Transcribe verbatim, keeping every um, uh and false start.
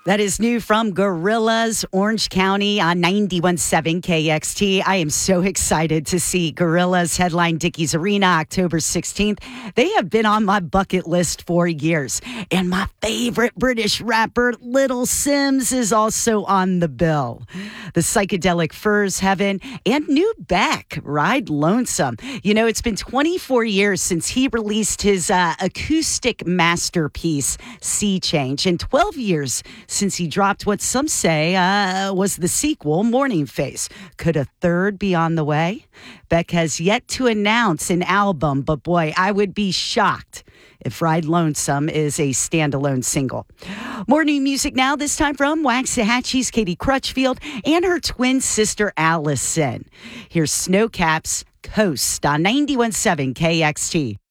That is new from Gorillaz, Orange County on ninety-one point seven K X T. I am so excited to see Gorillaz headline Dickies Arena October sixteenth. They have been on my bucket list for years. And my favorite British rapper, Little Simz, is also on the bill. The Psychedelic Furs Heaven and new Beck, Ride Lonesome. You know, it's been twenty-four years since he released his uh, acoustic masterpiece, Sea Change, and twelve years since he dropped what some say uh, was the sequel, Morning Face. Could a third be on the way? Beck has yet to announce an album, but boy, I would be shocked if Ride Lonesome is a standalone single. More new music now, this time from Waxahachie's Katie Crutchfield and her twin sister Allison. Here's Snowcaps Coast on ninety-one point seven K X T.